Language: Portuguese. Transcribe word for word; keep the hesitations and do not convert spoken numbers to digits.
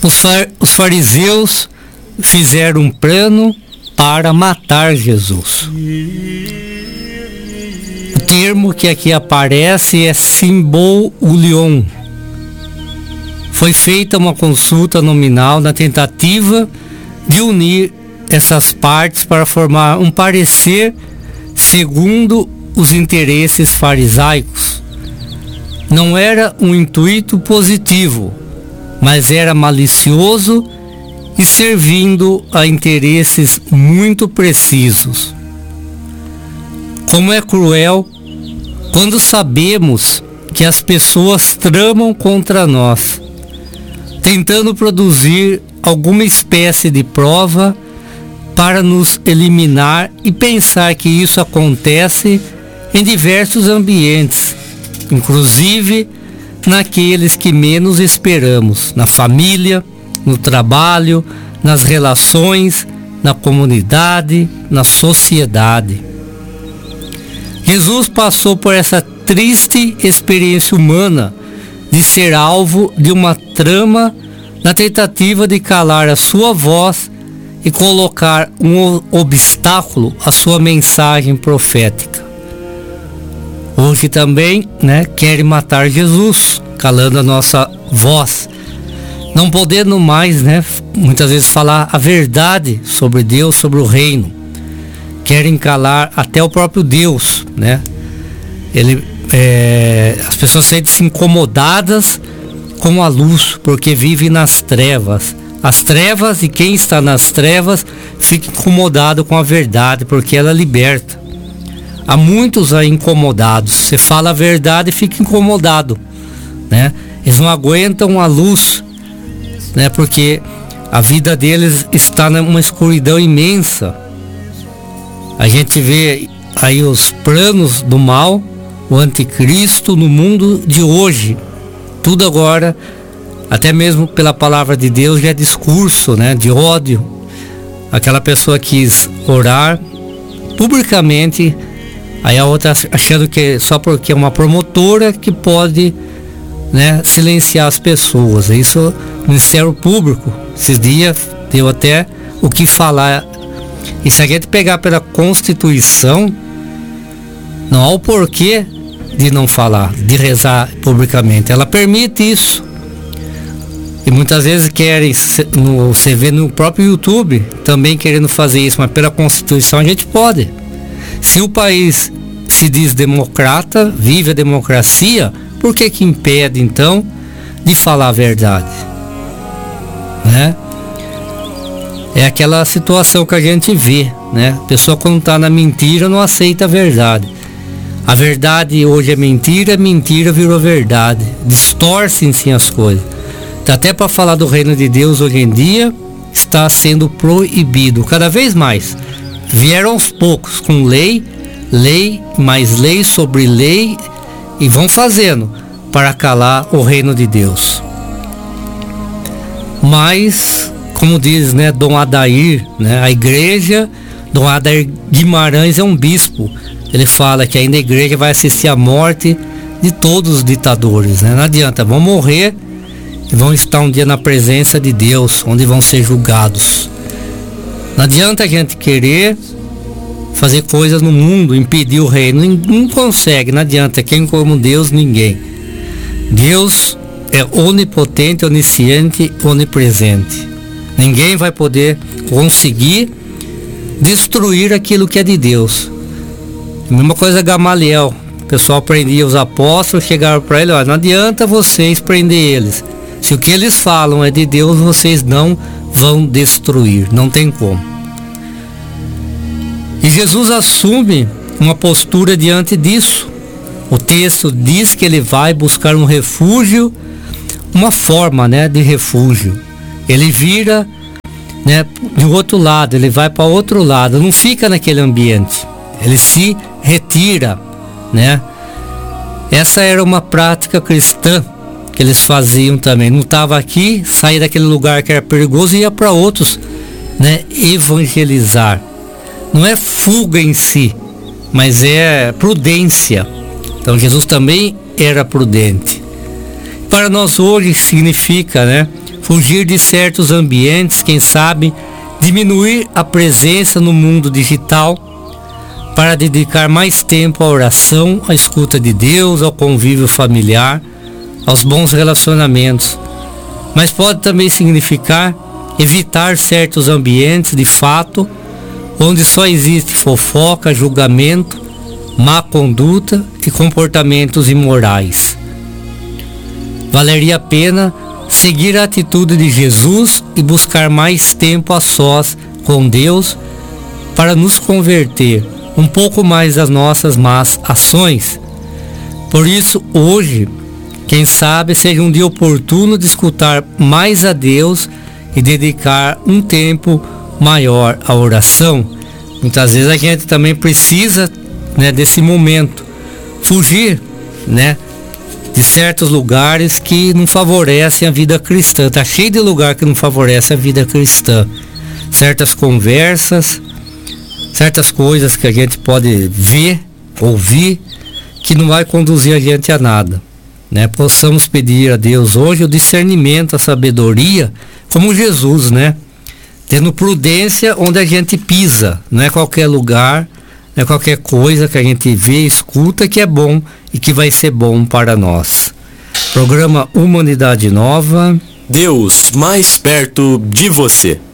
Os, far, os fariseus fizeram um plano para matar Jesus. O termo que aqui aparece é simbolion. Foi feita uma consulta nominal na tentativa de unir essas partes para formar um parecer segundo os interesses farisaicos. Não era um intuito positivo, mas era malicioso e servindo a interesses muito precisos. Como é cruel quando sabemos que as pessoas tramam contra nós, tentando produzir alguma espécie de prova para nos eliminar e pensar que isso acontece em diversos ambientes, inclusive naqueles que menos esperamos, na família, no trabalho, nas relações, na comunidade, na sociedade. Jesus passou por essa triste experiência humana de ser alvo de uma trama na tentativa de calar a sua voz e colocar um obstáculo à sua mensagem profética. Hoje também, né, querem matar Jesus, calando a nossa voz, não podendo mais, né, muitas vezes falar a verdade sobre Deus, sobre o reino. Querem calar até o próprio Deus, né? Ele, é, as pessoas sentem-se incomodadas com a luz, porque vivem nas trevas. As trevas, e quem está nas trevas fica incomodado com a verdade, porque ela liberta. Há muitos aí incomodados. Você fala a verdade e fica incomodado, né? Eles não aguentam a luz, né? Porque a vida deles está numa escuridão imensa. A gente vê aí os planos do mal, o anticristo no mundo de hoje. Tudo agora, até mesmo pela palavra de Deus, já é discurso, né, de ódio. Aquela pessoa quis orar publicamente, aí a outra achando que só porque é uma promotora que pode, né, silenciar as pessoas. Isso, Ministério Público, esses dias deu até o que falar. E se a gente pegar pela Constituição, não há o porquê de não falar, de rezar publicamente. Ela permite isso. E muitas vezes querem, no, você vê no próprio YouTube, também querendo fazer isso, mas pela Constituição a gente pode. Se o país se diz democrata, vive a democracia, por que que impede então de falar a verdade? Né? É aquela situação que a gente vê, né? A pessoa quando está na mentira não aceita a verdade. A verdade hoje é mentira, mentira virou verdade. Distorcem-se as coisas. Então, até para falar do reino de Deus hoje em dia, está sendo proibido cada vez mais. Vieram aos poucos com lei, lei, mais lei sobre lei, e vão fazendo para calar o reino de Deus. Mas, como diz, né, Dom Adair, né, a igreja, Dom Adair Guimarães é um bispo. Ele fala que ainda a igreja vai assistir à morte de todos os ditadores, né? Não adianta, vão morrer e vão estar um dia na presença de Deus, onde vão ser julgados. Não adianta a gente querer fazer coisas no mundo, impedir o reino, não consegue, não adianta, quem como Deus, ninguém. Deus é onipotente, onisciente, onipresente. Ninguém vai poder conseguir destruir aquilo que é de Deus. A mesma coisa Gamaliel, o pessoal prendia os apóstolos, chegaram para ele, olha, não adianta vocês prender eles. Se o que eles falam é de Deus, vocês não vão destruir, não tem como. E Jesus assume uma postura diante disso. O texto diz que ele vai buscar um refúgio, uma forma, né, de refúgio. Ele vira, né, de outro lado, ele vai para outro lado, não fica naquele ambiente. Ele se retira, né? Essa era uma prática cristã que eles faziam também. Não estava aqui, saía daquele lugar que era perigoso e ia para outros, né? Evangelizar. Não é fuga em si, mas é prudência. Então Jesus também era prudente. Para nós hoje significa, né, fugir de certos ambientes, quem sabe diminuir a presença no mundo digital para dedicar mais tempo à oração, à escuta de Deus, ao convívio familiar, aos bons relacionamentos. Mas pode também significar evitar certos ambientes de fato, onde só existe fofoca, julgamento, má conduta e comportamentos imorais. Valeria a pena seguir a atitude de Jesus e buscar mais tempo a sós com Deus para nos converter um pouco mais das nossas más ações. Por isso, hoje, quem sabe seja um dia oportuno de escutar mais a Deus e dedicar um tempo maior à oração. Muitas vezes a gente também precisa, né, desse momento, fugir, né, de certos lugares que não favorecem a vida cristã. Está cheio de lugar que não favorece a vida cristã. Certas conversas, certas coisas que a gente pode ver, ouvir, que não vai conduzir a gente a nada. Né? Possamos pedir a Deus hoje o discernimento, a sabedoria, como Jesus, né? Tendo prudência onde a gente pisa. Não é qualquer lugar, não é qualquer coisa que a gente vê, escuta, que é bom e que vai ser bom para nós. Programa Humanidade Nova. Deus mais perto de você.